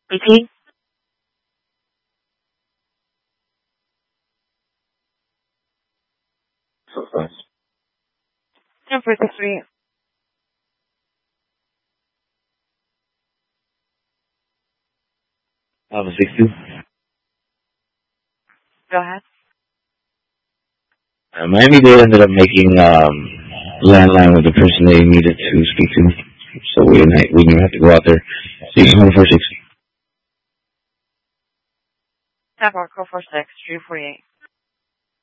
18? 1043. Alpha 62. Go ahead. Miami-Dade ended up making landline with the person they needed to speak to, so we didn't have to go out there. 6146. 10-4, 46, 348.